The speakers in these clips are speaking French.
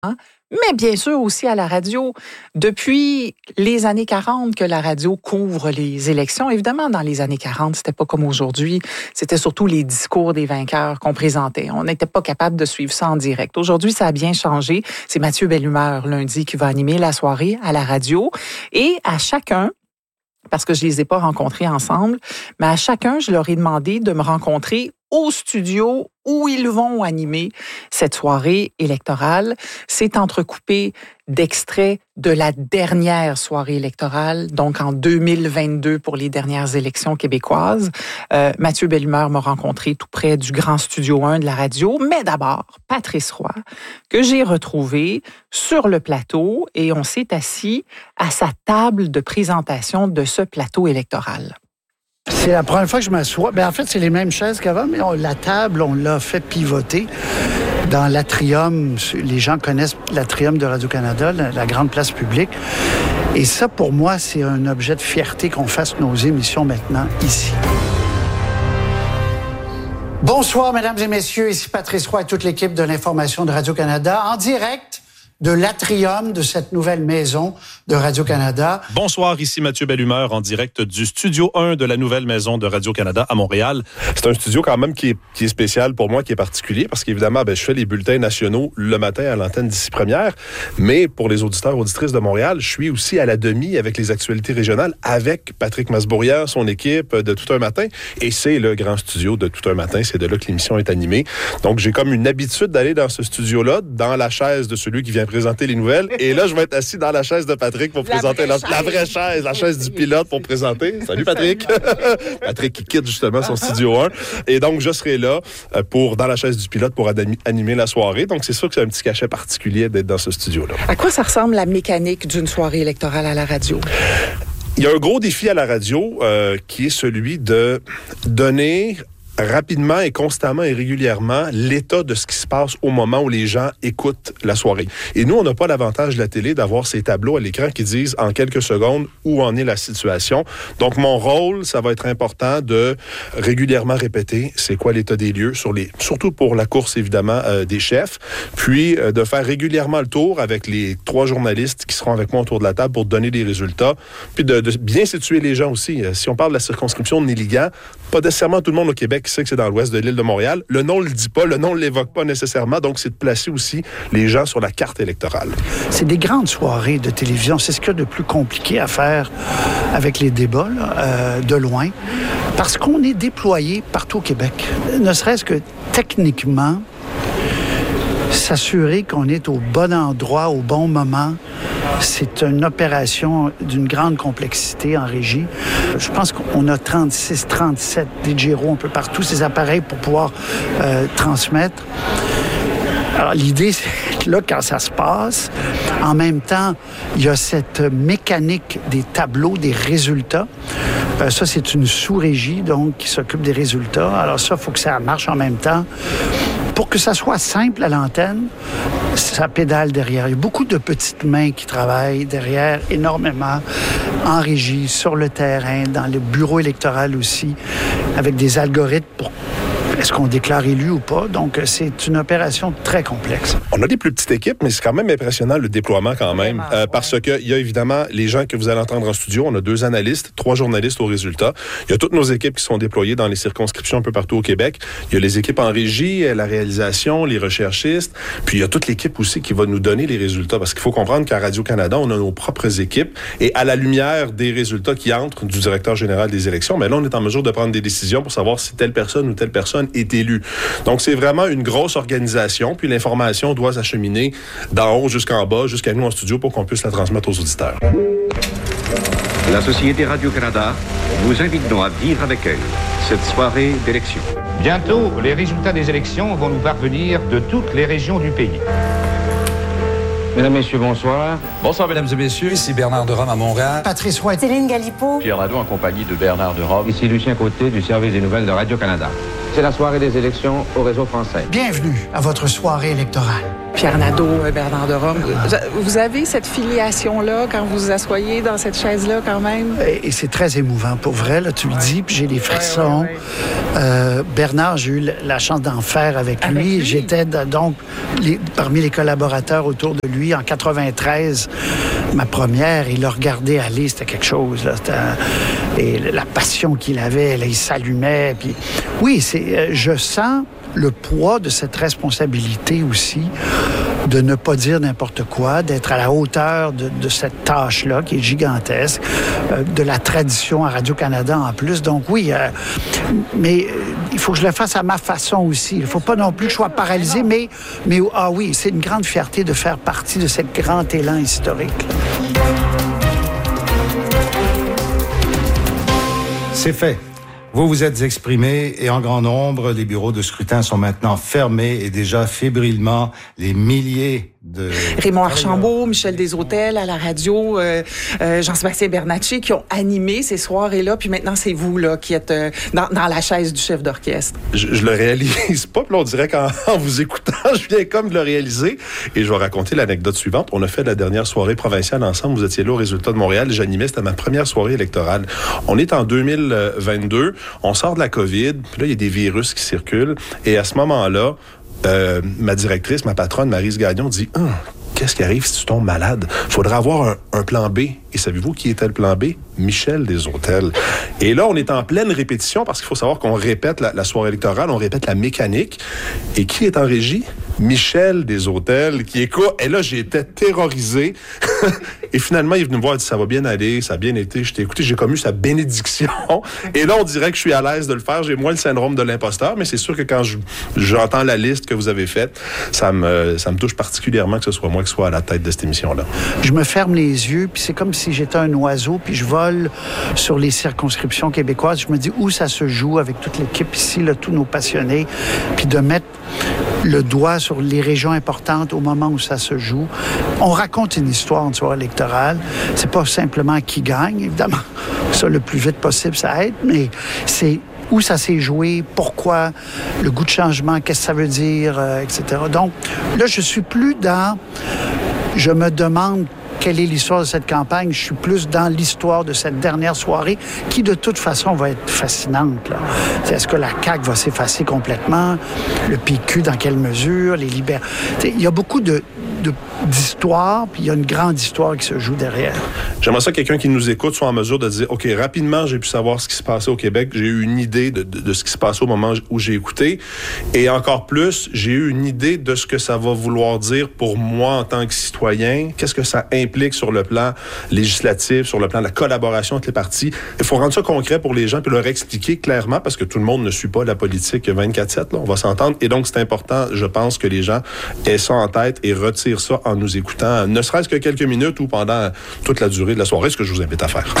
mais bien sûr aussi à la radio. Depuis les années 40 que la radio couvre les élections. Évidemment, dans les années 40, c'était pas comme aujourd'hui. C'était surtout les discours des vainqueurs qu'on présentait. On n'était pas capable de suivre ça en direct. Aujourd'hui, ça a bien changé. C'est Mathieu Bellumeur, lundi, qui va animer la soirée à la radio. Et à chacun, parce que je les ai pas rencontrés ensemble, mais à chacun, je leur ai demandé de me rencontrer au studio où ils vont animer cette soirée électorale. C'est entrecoupé d'extraits de la dernière soirée électorale, donc en 2022 pour les dernières élections québécoises. Mathieu Bellumeur m'a rencontré tout près du grand studio 1 de la radio, mais d'abord, Patrice Roy, que j'ai retrouvé sur le plateau et on s'est assis à sa table de présentation de ce plateau électoral. C'est la première fois que je m'assois. En fait, c'est les mêmes chaises qu'avant, mais la table, on l'a fait pivoter dans l'atrium. Les gens connaissent l'atrium de Radio-Canada, la grande place publique. Et ça, pour moi, c'est un objet de fierté qu'on fasse nos émissions maintenant ici. Bonsoir, mesdames et messieurs. Ici Patrice Roy et toute l'équipe de l'Information de Radio-Canada en direct de l'atrium de cette nouvelle maison de Radio-Canada. Bonsoir, ici Mathieu Bellumeur en direct du Studio 1 de la nouvelle maison de Radio-Canada à Montréal. C'est un studio quand même qui est spécial pour moi, qui est particulier, parce qu'évidemment, je fais les bulletins nationaux le matin à l'antenne d'ici première, mais pour les auditeurs, auditrices de Montréal, je suis aussi à la demi avec les actualités régionales, avec Patrick Masbourian, son équipe de Tout un matin, et c'est le grand studio de Tout un matin, c'est de là que l'émission est animée. Donc j'ai comme une habitude d'aller dans ce studio-là, dans la chaise de celui qui vient présenter les nouvelles. Et là, je vais être assis dans la chaise de Patrick pour présenter la vraie chaise, la chaise du pilote pour présenter. Salut Patrick! Patrick qui quitte justement son studio 1. Et donc, je serai là dans la chaise du pilote pour animer la soirée. Donc, c'est sûr que c'est un petit cachet particulier d'être dans ce studio-là. À quoi ça ressemble la mécanique d'une soirée électorale à la radio? Il y a un gros défi à la radio qui est celui de donner rapidement et constamment et régulièrement l'état de ce qui se passe au moment où les gens écoutent la soirée. Et nous, on n'a pas l'avantage de la télé d'avoir ces tableaux à l'écran qui disent en quelques secondes où en est la situation. Donc, mon rôle, ça va être important de régulièrement répéter c'est quoi l'état des lieux, surtout pour la course, évidemment, des chefs, puis de faire régulièrement le tour avec les 3 journalistes qui seront avec moi autour de la table pour donner des résultats, puis de bien situer les gens aussi. Si on parle de la circonscription de Néligan, pas nécessairement tout le monde au Québec qui sait que c'est dans l'ouest de l'île de Montréal. Le nom ne le dit pas, le nom ne l'évoque pas nécessairement, donc c'est de placer aussi les gens sur la carte électorale. C'est des grandes soirées de télévision. C'est ce qu'il y a de plus compliqué à faire avec les débats, de loin, parce qu'on est déployé partout au Québec. Ne serait-ce que techniquement, s'assurer qu'on est au bon endroit, au bon moment, c'est une opération d'une grande complexité en régie. Je pense qu'on a 36, 37 DJRO un peu partout, ces appareils pour pouvoir transmettre. Alors, l'idée, c'est que là, quand ça se passe, en même temps, il y a cette mécanique des tableaux, des résultats. Ça, c'est une sous-régie, donc, qui s'occupe des résultats. Alors ça, il faut que ça marche en même temps. Pour que ça soit simple à l'antenne, ça pédale derrière. Il y a beaucoup de petites mains qui travaillent derrière énormément, en régie, sur le terrain, dans le bureau électoral aussi, avec des algorithmes pour est-ce qu'on déclare élu ou pas. Donc, c'est une opération très complexe. On a des plus petites équipes, mais c'est quand même impressionnant le déploiement quand même. Parce qu'il y a évidemment les gens que vous allez entendre en studio. On a 2 analystes, 3 journalistes au résultat. Il y a toutes nos équipes qui sont déployées dans les circonscriptions un peu partout au Québec. Il y a les équipes en régie, la réalisation, les recherchistes. Puis il y a toute l'équipe aussi qui va nous donner les résultats. Parce qu'il faut comprendre qu'à Radio-Canada, on a nos propres équipes. Et à la lumière des résultats qui entrent du directeur général des élections, mais là, on est en mesure de prendre des décisions pour savoir si telle personne ou telle personne est élu. Donc, c'est vraiment une grosse organisation, puis l'information doit s'acheminer d'en haut jusqu'en bas, jusqu'à nous en studio pour qu'on puisse la transmettre aux auditeurs. La Société Radio-Canada vous invite donc à vivre avec elle cette soirée d'élection. Bientôt, les résultats des élections vont nous parvenir de toutes les régions du pays. Mesdames, Messieurs, bonsoir. Bonsoir, mesdames et messieurs. Ici Bernard de Rome à Montréal. Patrice Roy. Céline Galipo. Pierre Nadeau en compagnie de Bernard de Rome. Ici Lucien Côté du service des nouvelles de Radio-Canada. C'est la soirée des élections au réseau français. Bienvenue à votre soirée électorale. Pierre Nadeau, Bernard de Rome. Vous avez cette filiation-là quand vous vous asseyez dans cette chaise-là quand même? Et c'est très émouvant. Pour vrai, là, tu le dis, puis j'ai des frissons. Bernard, j'ai eu la chance d'en faire avec lui. J'étais donc parmi les collaborateurs autour de lui en 93. Ma première, il l'a regardé aller, c'était quelque chose. Là, et la passion qu'il avait, là, il s'allumait. Puis oui, je sens le poids de cette responsabilité aussi, de ne pas dire n'importe quoi, d'être à la hauteur de cette tâche-là qui est gigantesque, de la tradition à Radio-Canada en plus. Donc oui, mais il faut que je le fasse à ma façon aussi. Il ne faut pas non plus que je sois paralysé, mais oui, c'est une grande fierté de faire partie de ce grand élan historique. C'est fait. Vous vous êtes exprimé et en grand nombre, les bureaux de scrutin sont maintenant fermés et déjà fébrilement les milliers de... Raymond Archambault, Michel Desautels à la radio, Jean-Sébastien Bernatchez qui ont animé ces soirées-là, puis maintenant c'est vous là qui êtes dans la chaise du chef d'orchestre. Je le réalise pas, puis là on dirait qu'en vous écoutant, je viens comme de le réaliser et je vais raconter l'anecdote suivante. On a fait la dernière soirée provinciale ensemble, vous étiez là au Résultat de Montréal, j'animais, c'était ma première soirée électorale. On est en 2022, on sort de la COVID, puis là il y a des virus qui circulent et à ce moment-là, ma directrice, ma patronne, Maryse Gagnon, dit « Qu'est-ce qui arrive si tu tombes malade? Faudra avoir un plan B. » Et savez-vous qui était le plan B? Michel Desautels. Et là, on est en pleine répétition parce qu'il faut savoir qu'on répète la soirée électorale, on répète la mécanique. Et qui est en régie? Michel Desautels, qui écoute. Et là, j'ai été terrorisé. Et finalement, il est venu me voir, il dit « Ça va bien aller, ça a bien été. Je t'ai écouté, j'ai comme eu sa bénédiction. » Et là, on dirait que je suis à l'aise de le faire. J'ai moins le syndrome de l'imposteur, mais c'est sûr que quand j'entends la liste que vous avez faite, ça me touche particulièrement que ce soit moi qui soit à la tête de cette émission-là. Je me ferme les yeux, puis c'est comme si j'étais un oiseau, puis je vole sur les circonscriptions québécoises. Je me dis où ça se joue avec toute l'équipe ici, là, tous nos passionnés, puis de mettre le doigt sur les régions importantes au moment où ça se joue. On raconte une histoire en soirée électorale. C'est pas simplement qui gagne, évidemment. Ça, le plus vite possible, ça aide, mais c'est où ça s'est joué, pourquoi, le goût de changement, qu'est-ce que ça veut dire, etc. Donc, là, je suis plus dans... Je me demande quelle est l'histoire de cette campagne. Je suis plus dans l'histoire de cette dernière soirée qui, de toute façon, va être fascinante. Là. Est-ce que la CAQ va s'effacer complètement? Le PQ, dans quelle mesure? Les libéraux? Il y a beaucoup d'histoire, puis il y a une grande histoire qui se joue derrière. J'aimerais ça que quelqu'un qui nous écoute soit en mesure de dire, OK, rapidement, j'ai pu savoir ce qui se passait au Québec. J'ai eu une idée de ce qui se passait au moment où j'ai écouté. Et encore plus, j'ai eu une idée de ce que ça va vouloir dire pour moi en tant que citoyen. Qu'est-ce que ça implique sur le plan législatif, sur le plan de la collaboration entre les partis. Il faut rendre ça concret pour les gens puis leur expliquer clairement parce que tout le monde ne suit pas la politique 24/7. Là, on va s'entendre. Et donc, c'est important, je pense, que les gens aient ça en tête et retirent ça en nous écoutant, ne serait-ce que quelques minutes ou pendant toute la durée de la soirée, ce que je vous invite à faire.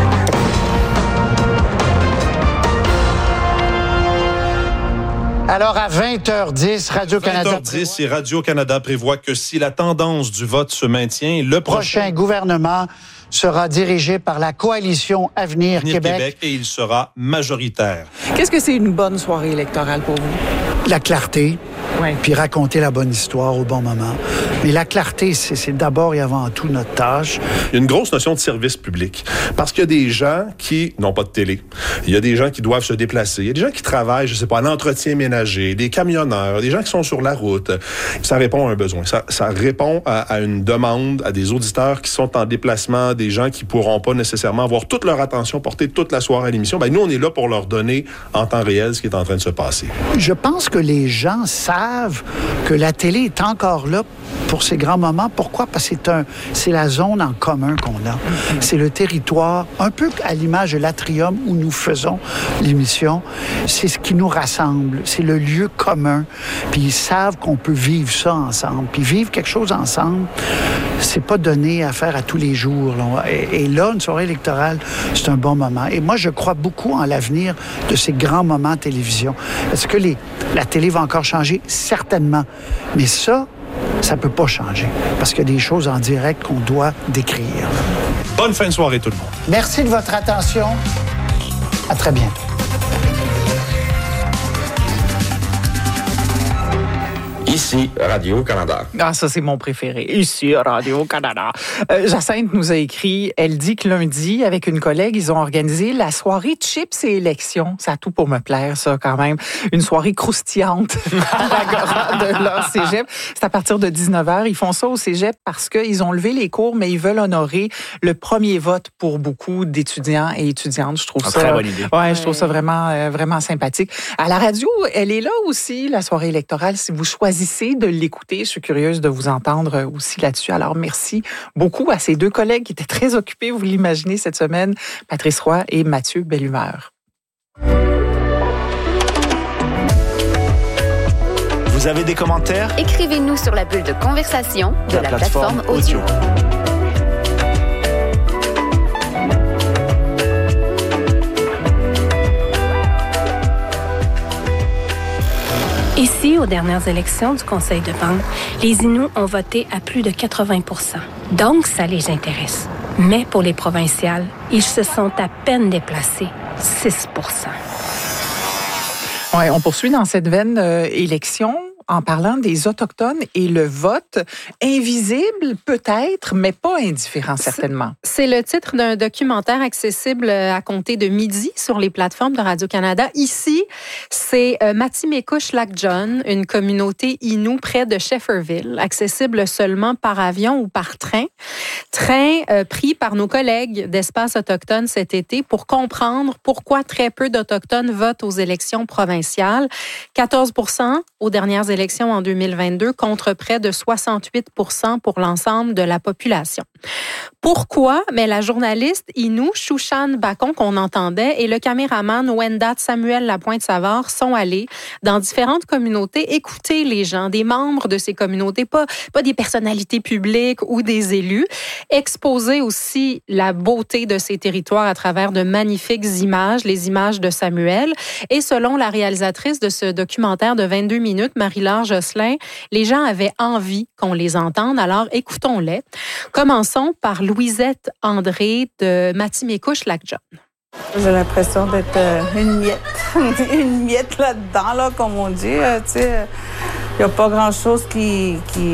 Alors, à 20h10, Radio-Canada... 20h10, et Radio-Canada prévoit que si la tendance du vote se maintient, le prochain gouvernement sera dirigé par la coalition Avenir Québec. Et il sera majoritaire. Qu'est-ce que c'est une bonne soirée électorale pour vous? La clarté, puis raconter la bonne histoire au bon moment. Mais la clarté, c'est d'abord et avant tout notre tâche. Il y a une grosse notion de service public. Parce qu'il y a des gens qui n'ont pas de télé. Il y a des gens qui doivent se déplacer. Il y a des gens qui travaillent, je sais pas, à l'entretien ménager, des camionneurs, des gens qui sont sur la route. Ça répond à un besoin. Ça répond à une demande, à des auditeurs qui sont en déplacement, des gens qui pourront pas nécessairement avoir toute leur attention portée toute la soirée à l'émission. Nous, on est là pour leur donner en temps réel ce qui est en train de se passer. Je pense que les gens savent que la télé est encore là pour ces grands moments. Pourquoi? Parce que c'est la zone en commun qu'on a. C'est le territoire, un peu à l'image de l'Atrium où nous faisons l'émission. C'est ce qui nous rassemble. C'est le lieu commun. Puis ils savent qu'on peut vivre ça ensemble. Puis vivre quelque chose ensemble, c'est pas donné à faire à tous les jours. Là. Et là, une soirée électorale, c'est un bon moment. Et moi, je crois beaucoup en l'avenir de ces grands moments de télévision. Est-ce que la télé va encore changer? Certainement. Mais ça peut pas changer. Parce qu'il y a des choses en direct qu'on doit décrire. Bonne fin de soirée, tout le monde. Merci de votre attention. À très bientôt. Ici Radio-Canada. Ah, ça, c'est mon préféré. Ici, Radio-Canada. Jacinthe nous a écrit, elle dit que lundi, avec une collègue, ils ont organisé la soirée Chips et élections. Ça a tout pour me plaire, ça, quand même. Une soirée croustillante à l'agora de leur cégep. C'est à partir de 19h. Ils font ça au cégep parce qu'ils ont levé les cours, mais ils veulent honorer le premier vote pour beaucoup d'étudiants et étudiantes. Je trouve ça... Très bonne idée. Ouais, je trouve ça vraiment, vraiment sympathique. À la radio, elle est là aussi, la soirée électorale. Si vous choisissez de l'écouter. Je suis curieuse de vous entendre aussi là-dessus. Alors, merci beaucoup à ces deux collègues qui étaient très occupés, vous l'imaginez, cette semaine, Patrice Roy et Mathieu Bellumeur. Vous avez des commentaires? Écrivez-nous sur la bulle de conversation de la plateforme audio. Ici, aux dernières élections du Conseil de vente, les Inuits ont voté à plus de 80 %. Donc, ça les intéresse. Mais pour les provinciales, ils se sont à peine déplacés, 6 %. Ouais, on poursuit dans cette veine élection en parlant des Autochtones et le vote invisible peut-être, mais pas indifférent certainement. C'est le titre d'un documentaire accessible à compter de midi sur les plateformes de Radio-Canada. Ici, c'est Matimekush-Lac-John, une communauté Innu près de Shefferville, accessible seulement par avion ou par train. Train pris par nos collègues d'Espace Autochtone cet été pour comprendre pourquoi très peu d'Autochtones votent aux élections provinciales. 14 % aux dernières élections en 2022 contre près de 68 % pour l'ensemble de la population. Pourquoi? Mais la journaliste Innu, Shushan Bacon, qu'on entendait, et le caméraman Wendat Samuel Lapointe-Savard sont allés dans différentes communautés écouter les gens, des membres de ces communautés, pas des personnalités publiques ou des élus, exposer aussi la beauté de ces territoires à travers de magnifiques images, les images de Samuel. Et selon la réalisatrice de ce documentaire de 22 minutes, Marie-Laure Josselin, les gens avaient envie qu'on les entende, alors écoutons-les. Commençons par Louisette André de Matimekush-Lac-John. J'ai l'impression d'être une miette, une miette là-dedans, là, comme on dit. Il n'y a pas grand-chose qui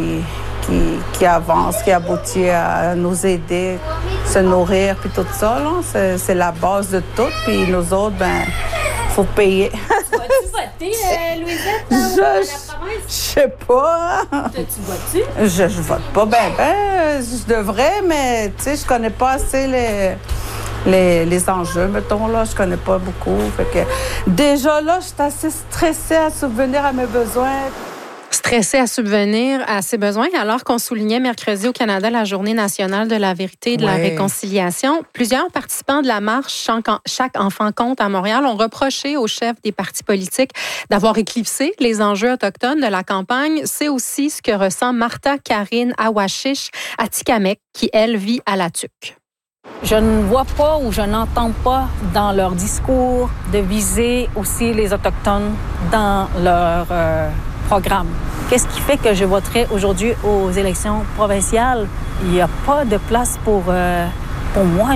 avance, qui aboutit à nous aider, se nourrir, puis tout ça. Là. C'est la base de tout. Puis nous autres, faut payer. Tu vas-tu voter, Louisette, dans la province? Je sais pas. Tu votes-tu? Je vote pas. Je devrais, mais tu sais, je connais pas assez les enjeux, mettons, là. Je connais pas beaucoup. Fait que déjà, là, je suis assez stressée à subvenir à mes besoins. Stressé à subvenir à ses besoins, alors qu'on soulignait mercredi au Canada la Journée nationale de la vérité et de la réconciliation. Plusieurs participants de la marche Chaque enfant compte à Montréal ont reproché aux chefs des partis politiques d'avoir éclipsé les enjeux autochtones de la campagne. C'est aussi ce que ressent Martha Karine Awashish à Tikamek, qui, elle, vit à La Tuque. Je ne vois pas ou je n'entends pas dans leur discours de viser aussi les Autochtones dans leur programme. Qu'est-ce qui fait que je voterai aujourd'hui aux élections provinciales? Il n'y a pas de place pour moi.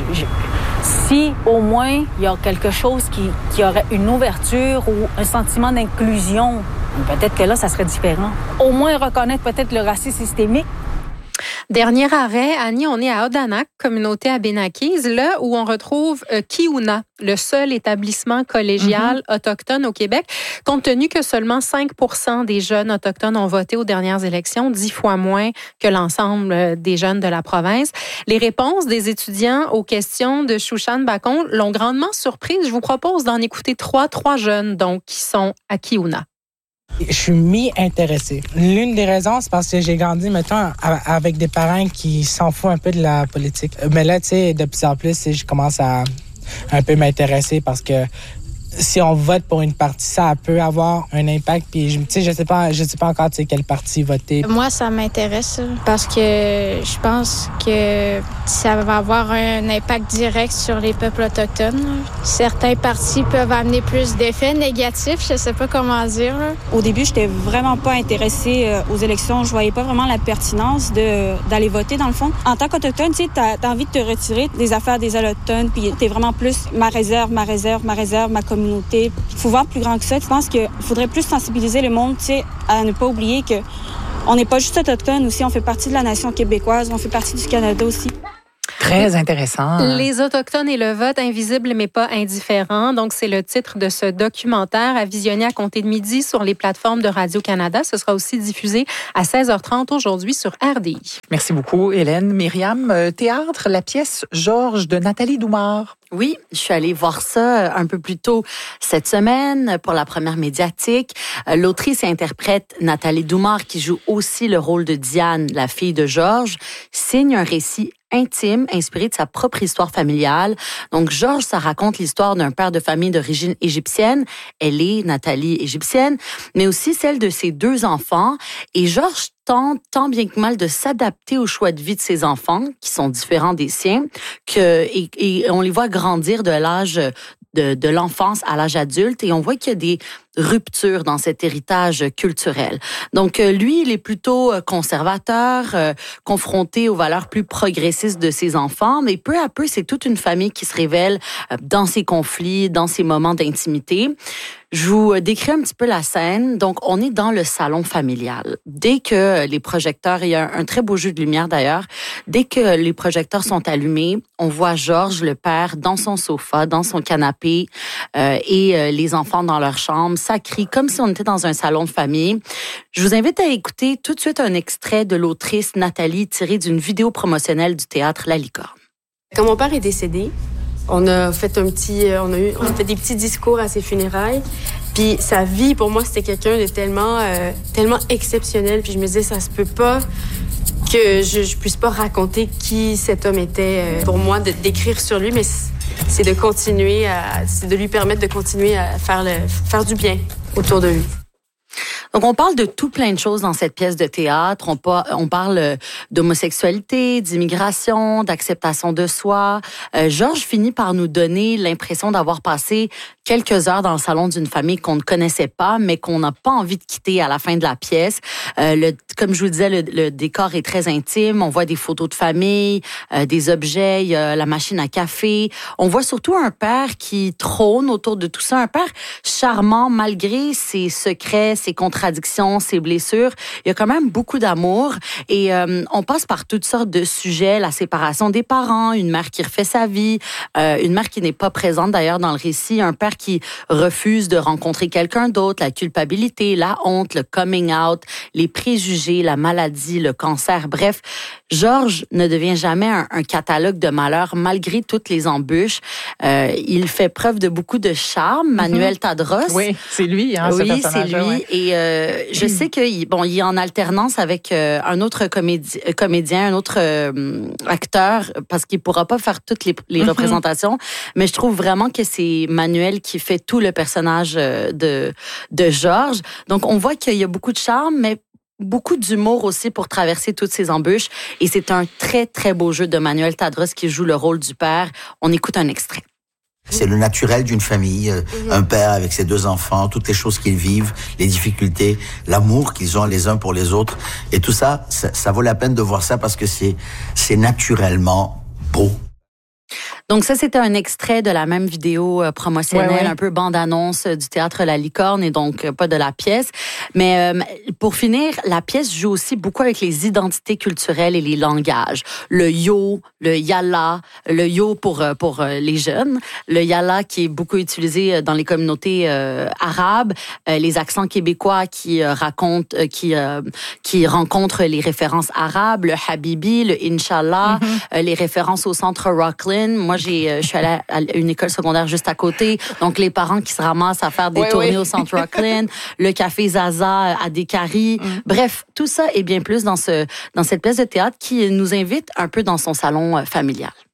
Si au moins il y a quelque chose qui aurait une ouverture ou un sentiment d'inclusion, peut-être que là, ça serait différent. Au moins reconnaître peut-être le racisme systémique. Dernier arrêt, Annie, on est à Odanak, communauté abénaquise, là où on retrouve Kiuna, le seul établissement collégial autochtone au Québec, compte tenu que seulement 5 % des jeunes autochtones ont voté aux dernières élections, 10 fois moins que l'ensemble des jeunes de la province. Les réponses des étudiants aux questions de Shushan Bacon l'ont grandement surprise. Je vous propose d'en écouter trois jeunes, donc, qui sont à Kiuna. Je suis mi-intéressée. L'une des raisons, c'est parce que j'ai grandi, mettons, avec des parents qui s'en foutent un peu de la politique. Mais là, tu sais, de plus en plus, je commence à un peu m'intéresser parce que si on vote pour une partie, ça peut avoir un impact. Puis, tu sais, je sais pas encore, tu sais, quelle partie voter. Moi, ça m'intéresse parce que je pense que ça va avoir un impact direct sur les peuples autochtones. Certains partis peuvent amener plus d'effets négatifs, je sais pas comment dire. Au début, j'étais vraiment pas intéressée aux élections. Je voyais pas vraiment la pertinence d'aller voter, dans le fond. En tant qu'Autochtone, tu sais, t'as envie de te retirer des affaires des Autochtones, puis t'es vraiment plus ma réserve, ma communauté. communauté. Il faut voir plus grand que ça. Je pense qu'il faudrait plus sensibiliser le monde, tu sais, à ne pas oublier que on n'est pas juste autochtone aussi, on fait partie de la nation québécoise, on fait partie du Canada aussi. Très intéressant. Les Autochtones et le vote, invisible mais pas indifférent. Donc, c'est le titre de ce documentaire à visionner à compter de midi sur les plateformes de Radio-Canada. Ce sera aussi diffusé à 16h30 aujourd'hui sur RDI. Merci beaucoup, Hélène. Myriam, théâtre, la pièce Georges de Nathalie Doumard. Oui, je suis allée voir ça un peu plus tôt cette semaine pour la première médiatique. L'autrice et interprète Nathalie Doumard, qui joue aussi le rôle de Diane, la fille de Georges, signe un récit intime, inspiré de sa propre histoire familiale. Donc, Georges, ça raconte l'histoire d'un père de famille d'origine égyptienne. Elle est, Nathalie, égyptienne, mais aussi celle de ses 2 enfants. Et Georges tente, tant bien que mal, de s'adapter au choix de vie de ses enfants, qui sont différents des siens, et on les voit grandir de l'âge de l'enfance à l'âge adulte, et on voit qu'il y a des rupture dans cet héritage culturel. Donc, lui, il est plutôt conservateur, confronté aux valeurs plus progressistes de ses enfants, mais peu à peu, c'est toute une famille qui se révèle dans ses conflits, dans ses moments d'intimité. Je vous décris un petit peu la scène. Donc, on est dans le salon familial. Dès que les projecteurs, il y a un très beau jeu de lumière d'ailleurs, dès que les projecteurs sont allumés, on voit Georges, le père, dans son sofa, dans son canapé, et les enfants dans leur chambre. Ça crie comme si on était dans un salon de famille. Je vous invite à écouter tout de suite un extrait de l'autrice Nathalie tiré d'une vidéo promotionnelle du théâtre La Licorne. Quand mon père est décédé, on a fait des petits discours à ses funérailles. Puis sa vie, pour moi, c'était quelqu'un de tellement exceptionnel. Puis je me disais, ça se peut pas que je puisse pas raconter qui cet homme était. Pour moi, d'écrire sur lui, mais c'est de lui permettre de continuer à faire du bien autour de lui. Donc, on parle de tout plein de choses dans cette pièce de théâtre. On parle d'homosexualité, d'immigration, d'acceptation de soi. Georges finit par nous donner l'impression d'avoir passé quelques heures dans le salon d'une famille qu'on ne connaissait pas, mais qu'on n'a pas envie de quitter à la fin de la pièce. Comme je vous le disais, le décor est très intime. On voit des photos de famille, des objets, la machine à café. On voit surtout un père qui trône autour de tout ça. Un père charmant malgré ses secrets, ses contradictions, ses blessures. Il y a quand même beaucoup d'amour et on passe par toutes sortes de sujets. La séparation des parents, une mère qui refait sa vie, une mère qui n'est pas présente d'ailleurs dans le récit, un père qui refuse de rencontrer quelqu'un d'autre, la culpabilité, la honte, le coming out, les préjugés, la maladie, le cancer. Bref, Georges ne devient jamais un catalogue de malheurs malgré toutes les embûches. Il fait preuve de beaucoup de charme. Manuel Tadros. Oui, c'est lui, ce personnage. Oui, c'est lui. Ouais. Et je sais qu'il est en alternance avec un autre comédien, un autre acteur, parce qu'il pourra pas faire toutes les représentations. Mais je trouve vraiment que c'est Manuel qui fait tout le personnage de Georges. Donc, on voit qu'il y a beaucoup de charme, mais beaucoup d'humour aussi pour traverser toutes ces embûches. Et c'est un très, très beau jeu de Manuel Tadros qui joue le rôle du père. On écoute un extrait. C'est le naturel d'une famille, un père avec ses 2 enfants, toutes les choses qu'ils vivent, les difficultés, l'amour qu'ils ont les uns pour les autres. Et tout ça, ça vaut la peine de voir ça parce que c'est naturellement beau. Donc ça, c'était un extrait de la même vidéo promotionnelle, un peu bande-annonce du théâtre La Licorne et donc pas de la pièce. Mais pour finir, la pièce joue aussi beaucoup avec les identités culturelles et les langages. Le yo, le yala, le yo pour les jeunes, le yala qui est beaucoup utilisé dans les communautés arabes, les accents québécois qui rencontrent les références arabes, le habibi, le inshallah, les références au centre Rockland. Moi, je suis allée à une école secondaire juste à côté. Donc, les parents qui se ramassent à faire des tournées au centre Rockland, le café Zaza à Décarie. Bref, tout ça et bien plus dans cette pièce de théâtre qui nous invite un peu dans son salon familial.